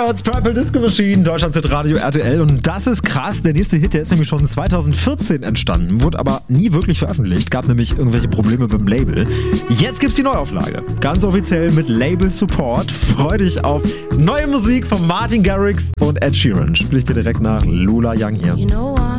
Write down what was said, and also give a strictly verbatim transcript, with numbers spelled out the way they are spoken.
hört's, Purple Disco Machine, Deutschlands Hit Radio R T L. Und das ist krass, der nächste Hit, der ist nämlich schon zweitausendvierzehn entstanden, wurde aber nie wirklich veröffentlicht, gab nämlich irgendwelche Probleme beim Label. Jetzt gibt's die Neuauflage, ganz offiziell mit Label Support. Freu dich auf neue Musik von Martin Garrix und Ed Sheeran. Spiel ich dir direkt nach Lola Young hier. You know